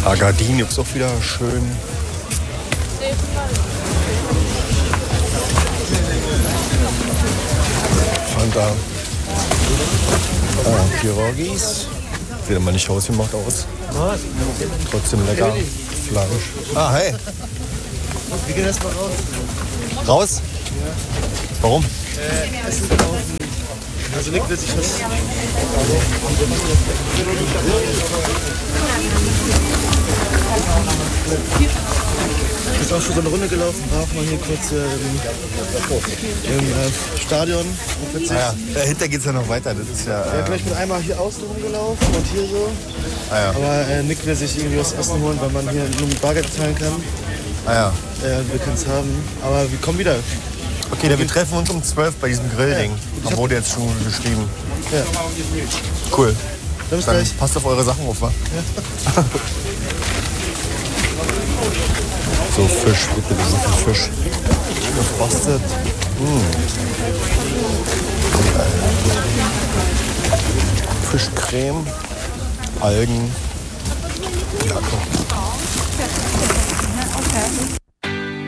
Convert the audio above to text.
Agadin ist auch wieder schön. Fanta. Pirogis. Sieht immer nicht ausgemacht aus. Trotzdem lecker. Fleisch. Ah, hey. Wie geht das mal raus? Raus? Warum? Essen kaufen. Also Nick will sich was... Ist auch schon so eine Runde gelaufen, war auch mal hier kurz im Stadion. Ja, dahinter geht es ja noch weiter. Das ist ja. Ich bin einmal hier außen rumgelaufen und hier so. Ja. Aber Nick will sich irgendwie was essen holen, weil man hier nur mit Bargeld zahlen kann. Ja. Wir können es haben. Aber wir kommen wieder. Okay, dann wir treffen uns um 12 bei diesem Grillding. Da wurde jetzt schon geschrieben. Ja. Cool. Dann bis Dann gleich. passt auf eure Sachen auf, wa? Ja. So Fisch, bitte, so viel Fisch. Gefrostet. Fischcreme, Algen. Ja, komm.